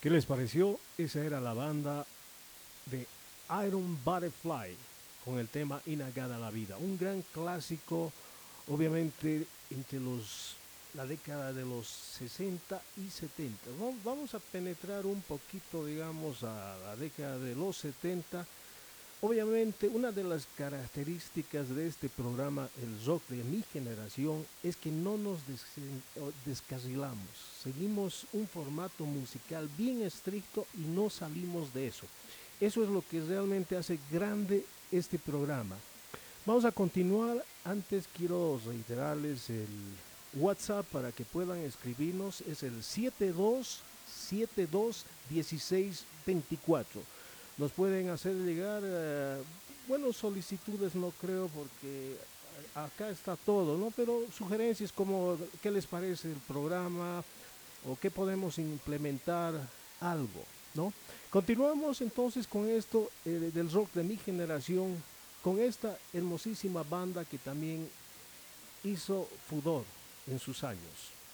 ¿Qué les pareció? Esa era la banda de Iron Butterfly con el tema Inagada la vida. Un gran clásico, obviamente, entre la década de los 60 y 70. Vamos a penetrar un poquito, digamos, a la década de los 70. Obviamente, una de las características de este programa, el rock de mi generación, es que no nos descarrilamos. Seguimos un formato musical bien estricto y no salimos de eso. Eso es lo que realmente hace grande este programa. Vamos a continuar. Antes quiero reiterarles el WhatsApp para que puedan escribirnos. Es el 72721624. Nos pueden hacer llegar, bueno, solicitudes no creo porque acá está todo, ¿no? Pero sugerencias como qué les parece el programa o qué podemos implementar, algo, ¿no? Continuamos entonces con esto del rock de mi generación, con esta hermosísima banda que también hizo furor en sus años.